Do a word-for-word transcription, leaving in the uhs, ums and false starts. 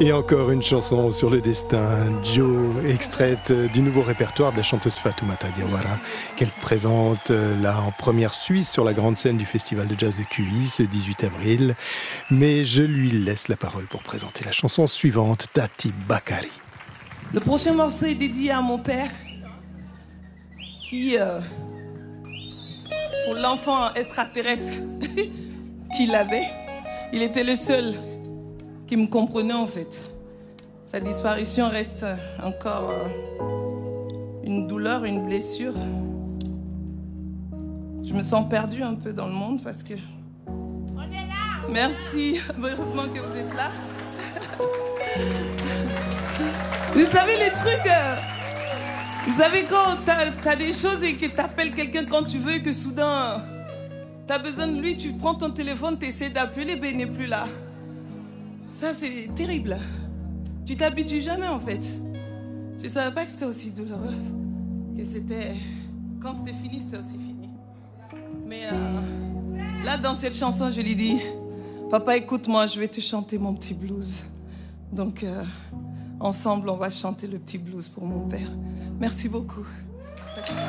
Et encore une chanson sur le destin, Joe, extraite du nouveau répertoire de la chanteuse Fatoumata Diawara, qu'elle présente là en première Suisse sur la grande scène du Festival de Jazz de Q I ce dix-huit avril. Mais je lui laisse la parole pour présenter la chanson suivante, Tati Bakari. Le prochain morceau est dédié à mon père, qui, euh, pour l'enfant extraterrestre qu'il avait, il était le seul qui me comprenait en fait. Sa disparition reste encore euh, une douleur, une blessure. Je me sens perdue un peu dans le monde parce que... On est là! Merci, heureusement que vous êtes là. Vous savez les trucs... Euh, vous savez quand t'as, t'as des choses et que t'appelles quelqu'un quand tu veux et que soudain... T'as besoin de lui, tu prends ton téléphone, t'essaies d'appeler, ben il n'est plus là. Ça, c'est terrible. Tu t'habitues jamais, en fait. Je ne savais pas que c'était aussi douloureux. Que c'était... Quand c'était fini, c'était aussi fini. Mais euh, là, dans cette chanson, je lui dis, papa, écoute-moi, je vais te chanter mon petit blues. Donc, euh, ensemble, on va chanter le petit blues pour mon père. Merci beaucoup.